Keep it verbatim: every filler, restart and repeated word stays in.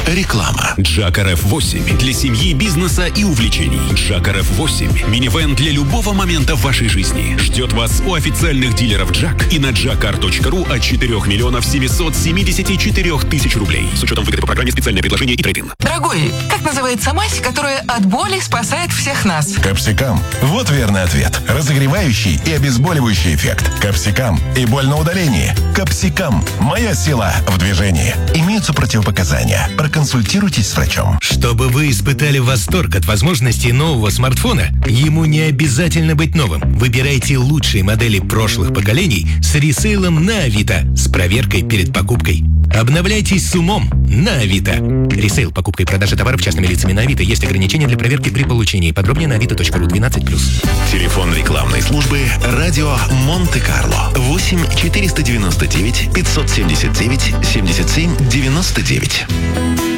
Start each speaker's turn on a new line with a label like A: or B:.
A: Реклама.
B: Джак эр эф восемь для семьи, бизнеса и увлечений. Джак эр эф восемь – минивэн для любого момента в вашей жизни. Ждет вас у официальных дилеров Джак и на джакар точка ру от четырех миллионов семисот семидесяти четырёх тысяч рублей. С учетом выгоды по программе «Специальное предложение» и трейд-ин.
C: Дорогой, как называется мазь, которая от боли спасает всех нас?
D: Капсикам. Вот верный ответ. Разогревающий и обезболивающий эффект. Капсикам. И боль на удалении. Капсикам. Моя сила в движении. Имеются противопоказания. Проконсультируйтесь с врачом.
E: Чтобы вы испытали восторг от возможностей нового смартфона, ему не обязательно быть новым. Выбирайте лучшие модели прошлых поколений с ресейлом на Авито с проверкой перед покупкой. Обновляйтесь с умом на Авито. Ресейл, покупка и продажа товаров частными лицами на Авито. Есть ограничения для проверки при получении. Подробнее на авито точка ру двенадцать плюс.
A: Телефон рекламной службы «Радио Монте-Карло» восемь четыреста девяносто девять пятьсот семьдесят девять семьдесят семь девяносто девять.